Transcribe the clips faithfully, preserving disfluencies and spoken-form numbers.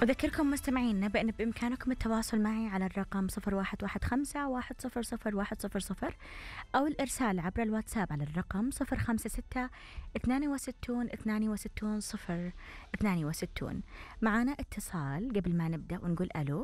أذكركم مستمعينا بأن بإمكانكم التواصل معي على الرقم صفر واحد واحد خمسة واحد صفر صفر واحد صفر صفر أو الإرسال عبر الواتساب على الرقم صفر خمسة ستة اثنان وستون اثنان وستون صفر اثنان وستون. معنا اتصال قبل ما نبدأ ونقول ألو.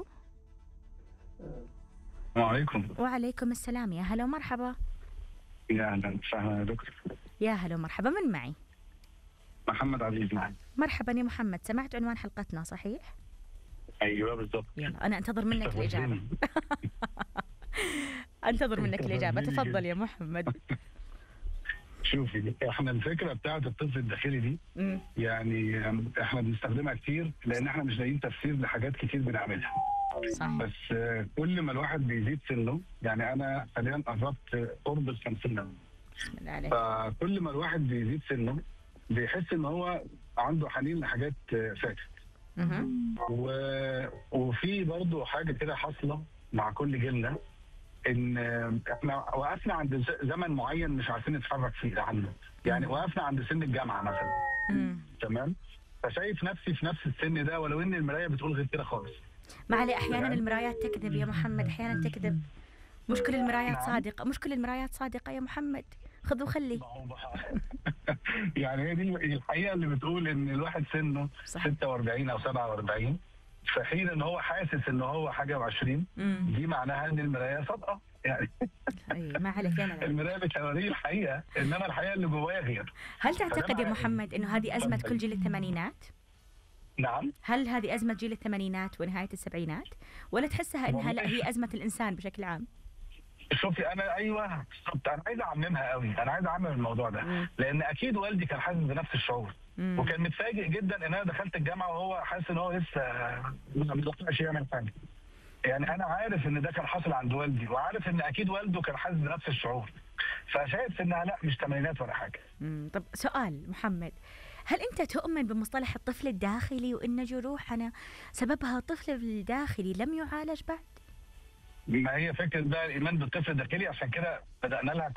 السلام عليكم. وعليكم السلام، يا هلا ومرحبا. يا اهلا وسهلا يا دكتور. يا هلا ومرحبا، من معي؟ محمد عزيز معي. مرحبا يا محمد، سمعت عنوان حلقتنا صحيح؟ ايوه بالضبط. يلا أنا أنتظر منك الإجابة. أنتظر منك الإجابة، تفضل يا محمد. شوفي، احنا الفكره بتاعت الطفل الداخلي دي مم. يعني احنا بنستخدمها كتير لان احنا مش لاقيين تفسير لحاجات كتير بنعملها. صح. بس آه، كل ما الواحد بيزيد سنه، يعني انا حاليا قربت قرب ال خمسين سنه، بسم الله عليك. فكل ما الواحد بيزيد سنه بيحس ان هو عنده حنين لحاجات آه، فاتت. مهم. و... وفي برضه حاجه كده حاصله مع كل جيلنا، ان احنا وقفنا عند ز- زمن معين مش عارفين نتحرك فيه عنه، يعني وقفنا عند سن الجامعه مثلا. مم. تمام. فشايف نفسي في نفس السن ده، ولو ان المرايه بتقول غير كده خالص. ما علي، أحيانا المرايات تكذب يا محمد، أحيانا تكذب. مش كل المرايات نعم. صادقة، مش كل المرايات صادقة يا محمد، خذ وخلي. ما هو بقى- يعني هي دي الحقيقه اللي بتقول ان الواحد سنه صح. ستة وأربعين او سبعة وأربعين، في حين ان هو حاسس ان هو حاجه وعشرين، امم دي معناها ان المرايه صادقه يعني. أي ما عليك أنا. المرايه بتوريه الحقيقه، انما الحقيقه اللي جوايا غير. هل تعتقد يا فده محمد إنه هذه أزمة كل جيل الثمانينات؟ نعم. هل هذه أزمة جيل الثمانينات ونهاية السبعينات؟ ولا تحسها إنها لا هي أزمة الإنسان بشكل عام؟ شوفي انا ايوه بالظبط، انا عايز اعممها قوي، انا عايز اعمم الموضوع ده، مم. لان اكيد والدي كان حاسس بنفس الشعور، مم. وكان متفاجئ جدا ان انا دخلت الجامعه وهو حاسس ان هو لسه ما بيطلعش يعمل حاجه. يعني انا عارف ان ده كان حاصل عند والدي، وعارف ان اكيد والده كان حاسس بنفس الشعور، فشايف انها لا مش تمانينات ولا حاجه. مم. طب سؤال محمد، هل أنت تؤمن بمصطلح الطفل الداخلي وإن جروحنا سببها طفل الداخلي لم يعالج بعد؟ ما هي فكره بقى الايمان بالطفل الداخلي، عشان كده بدانا لها